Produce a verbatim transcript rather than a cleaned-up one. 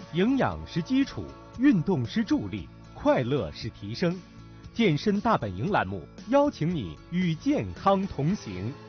营养是基础，运动是助力，快乐是提升。健身大本营栏目邀请你与健康同行。